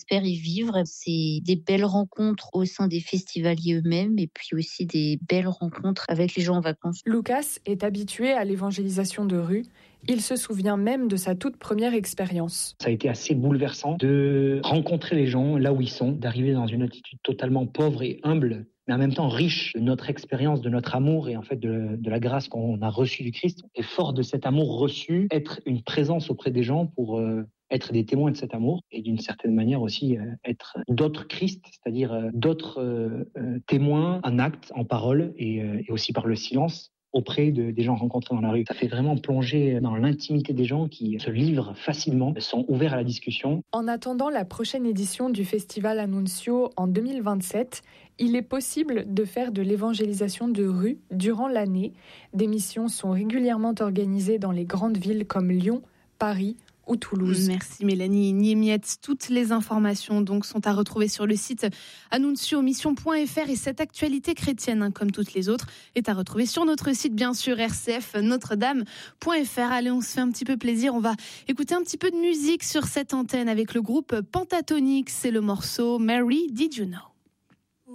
espère y vivre. C'est des belles rencontres au sein des festivaliers eux-mêmes et puis aussi des belles rencontres avec les gens en vacances. Lucas est habitué à l'évangélisation de rue. Il se souvient même de sa toute première expérience. Ça a été assez bouleversant de rencontrer les gens là où ils sont, d'arriver dans une attitude totalement pauvre et humble, mais en même temps riche de notre expérience, de notre amour et en fait de la grâce qu'on a reçue du Christ. Et fort de cet amour reçu, être une présence auprès des gens pour être des témoins de cet amour et d'une certaine manière aussi être d'autres Christ, c'est-à-dire d'autres témoins en acte, en parole et aussi par le silence auprès des gens rencontrés dans la rue. Ça fait vraiment plonger dans l'intimité des gens qui se livrent facilement, sont ouverts à la discussion. En attendant la prochaine édition du Festival Annunzio en 2027, il est possible de faire de l'évangélisation de rue durant l'année. Des missions sont régulièrement organisées dans les grandes villes comme Lyon, Paris ou Toulouse. Merci Mélanie Niemietz. Toutes les informations donc sont à retrouver sur le site annunciomission.fr et cette actualité chrétienne, comme toutes les autres, est à retrouver sur notre site bien sûr rcfnotredame.fr. Allez, on se fait un petit peu plaisir. On va écouter un petit peu de musique sur cette antenne avec le groupe Pentatonix. C'est le morceau Mary Did You Know.